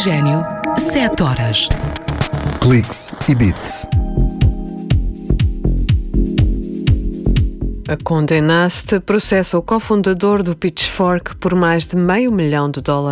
Oxigênio, 7 horas. Cliques e Beats. A Condé Nast processa o cofundador do Pitchfork por mais de $500 milhão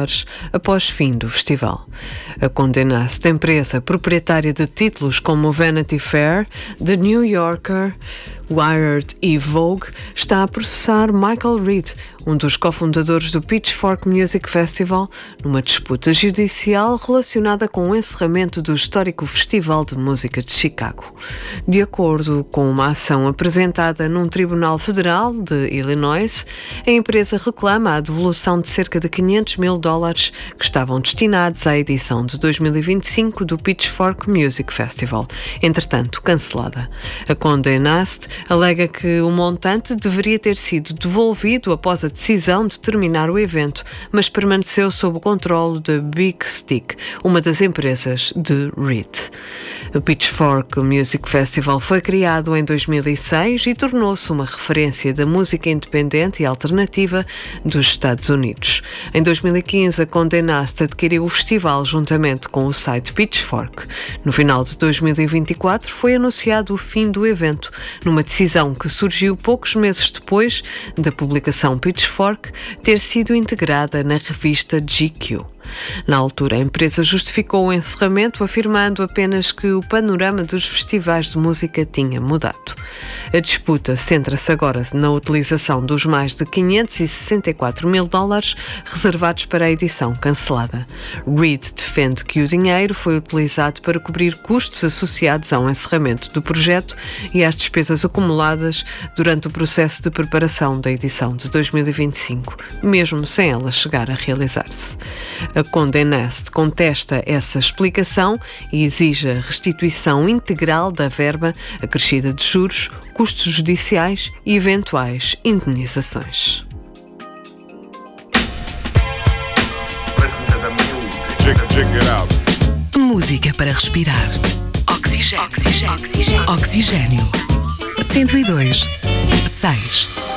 após fim do festival. A Condé Nast, empresa proprietária de títulos como Vanity Fair, The New Yorker, Wired e Vogue, está a processar Michael Reed, um dos cofundadores do Pitchfork Music Festival, numa disputa judicial relacionada com o encerramento do histórico Festival de Música de Chicago. De acordo com uma ação apresentada num tribunal federal de Illinois, a empresa reclama a devolução de cerca de $500 mil que estavam destinados à edição de 2025 do Pitchfork Music Festival, entretanto cancelada. A Condé Nast alega que o montante deveria ter sido devolvido após a decisão de terminar o evento, mas permaneceu sob o controle da Big Stick, uma das empresas de Reed. O Pitchfork Music Festival foi criado em 2006 e tornou-se uma referência da música independente e alternativa dos Estados Unidos. Em 2015, a Condé Nast adquiriu o festival juntamente com o site Pitchfork. No final de 2024 foi anunciado o fim do evento, numa decisão que surgiu poucos meses depois da publicação Pitchfork ter sido integrada na revista GQ. Na altura, a empresa justificou o encerramento afirmando apenas que o panorama dos festivais de música tinha mudado. A disputa centra-se agora na utilização dos mais de $564 mil reservados para a edição cancelada. Reed defende que o dinheiro foi utilizado para cobrir custos associados ao encerramento do projeto e às despesas acumuladas durante o processo de preparação da edição de 2025, mesmo sem ela chegar a realizar-se. A Condé Nast contesta essa explicação e exige a restituição integral da verba, acrescida de juros, custos judiciais e eventuais indenizações. Música para respirar. Oxigênio. 102.6.